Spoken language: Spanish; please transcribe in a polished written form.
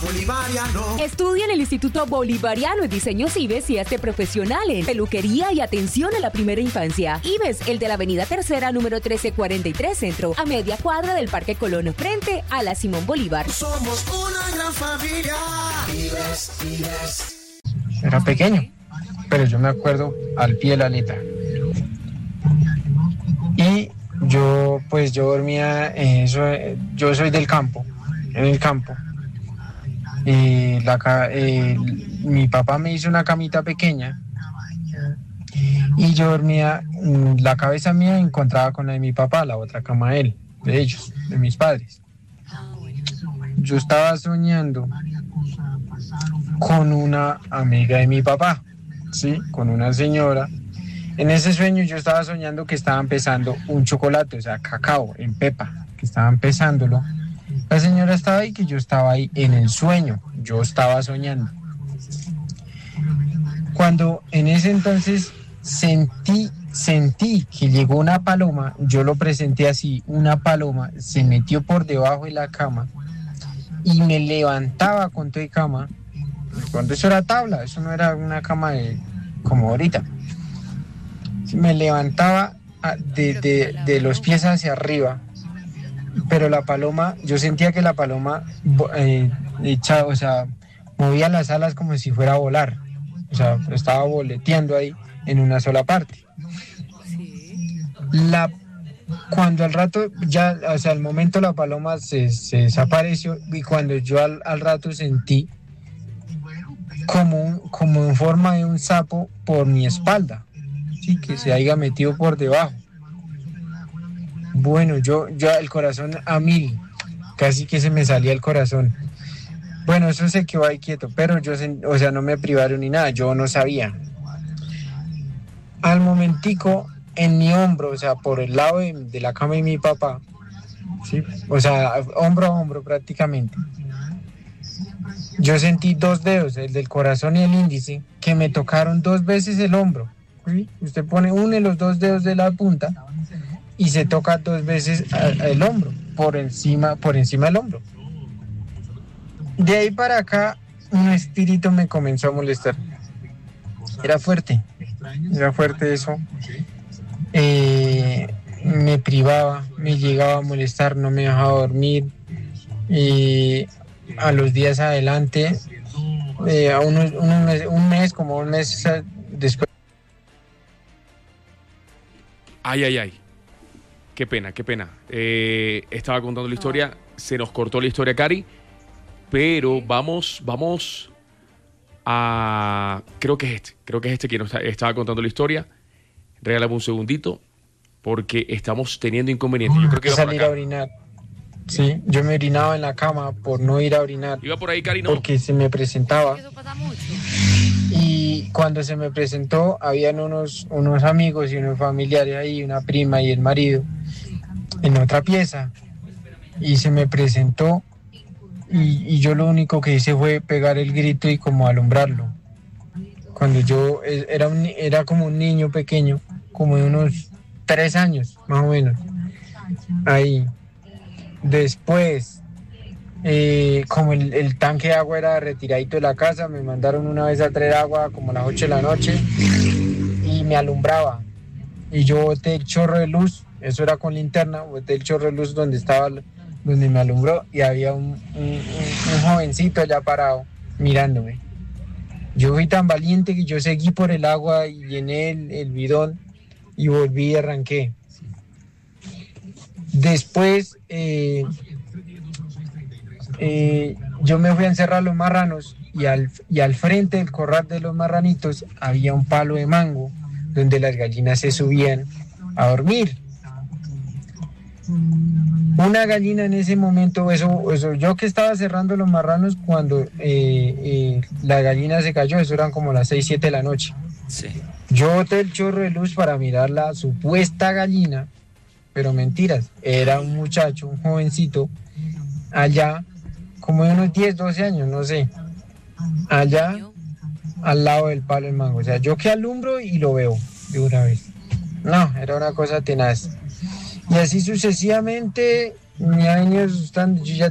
Bolivariano. Estudia en el Instituto Bolivariano de Diseño IBES y hazte profesional en peluquería y atención a la primera infancia. IBES, el de la Avenida Tercera, número 1343 Centro, a media cuadra del Parque Colón, frente a la Simón Bolívar. Somos una gran familia. IBES. Era pequeño, pero yo me acuerdo al pie de la letra. Y yo dormía, yo soy del campo, en el campo. Y mi papá me hizo una camita pequeña y yo dormía, la cabeza mía encontraba con la de mi papá, la otra cama de ellos, de mis padres. Yo estaba soñando con una amiga de mi papá, ¿sí? Con una señora. En ese sueño yo estaba soñando que estaba empezando un chocolate, o sea, cacao en pepa, que estaba empezándolo. La señora estaba ahí, que yo estaba ahí en el sueño, yo estaba soñando. Cuando en ese entonces sentí que llegó una paloma, yo lo presenté así, una paloma se metió por debajo de la cama y me levantaba con toda cama. Cuando eso era tabla, eso no era una cama como ahorita. Me levantaba de los pies hacia arriba, pero la paloma, yo sentía que la paloma movía las alas como si fuera a volar, o sea, estaba boleteando ahí en una sola parte. Cuando al rato, ya, o sea, al momento la paloma se desapareció y cuando yo al rato sentí como en forma de un sapo por mi espalda, sí, que se haya metido por debajo. Bueno, yo el corazón a 1000, casi que se me salía el corazón. Bueno, eso se quedó ahí quieto, pero o sea, no me privaron ni nada, yo no sabía. Al momentico, en mi hombro, o sea, por el lado de la cama de mi papá, ¿sí? O sea, hombro a hombro prácticamente, yo sentí 2 dedos, el del corazón y el índice, que me tocaron 2 veces el hombro. ¿Sí? Usted une los 2 dedos de la punta y se toca 2 veces el hombro, por encima del hombro. De ahí para acá, un espíritu me comenzó a molestar. Era fuerte eso. Me privaba, me llegaba a molestar, no me dejaba dormir. A los días adelante, un mes después. Ay. Qué pena. Estaba contando la historia, se nos cortó la historia, Cari, pero vamos a... Creo que es este quien nos estaba contando la historia. Regálame un segundito, porque estamos teniendo inconvenientes. Yo creo que salir a orinar. Sí, yo me orinaba en la cama por no ir a orinar. Iba por ahí, Cari, ¿no? Porque se me presentaba. Eso pasa mucho. Y cuando se me presentó, habían unos amigos y unos familiares ahí, una prima y el marido, en otra pieza. Y se me presentó y yo lo único que hice fue pegar el grito y como alumbrarlo. Cuando yo era como un niño pequeño, como de unos 3 años, más o menos. Ahí. Después, como el tanque de agua era retiradito de la casa, me mandaron una vez a traer agua como a las 8 de la noche y me alumbraba. Y yo boté el chorro de luz, eso era con linterna, boté el chorro de luz donde me alumbró y había un jovencito allá parado mirándome. Yo fui tan valiente que yo seguí por el agua y llené el bidón y volví y arranqué. Después yo me fui a encerrar los marranos y al frente del corral de los marranitos había un palo de mango donde las gallinas se subían a dormir. Una gallina en ese momento, eso yo que estaba cerrando los marranos cuando la gallina se cayó, eso eran como las 6, 7 de la noche. Sí. Yo boté el chorro de luz para mirar la supuesta gallina, pero mentiras, era un muchacho, un jovencito, allá, como de unos 10, 12 años, no sé, allá al lado del palo del mango. O sea, yo que alumbro y lo veo de una vez. No, era una cosa tenaz. Y así sucesivamente, me ha venido asustando. Yo ya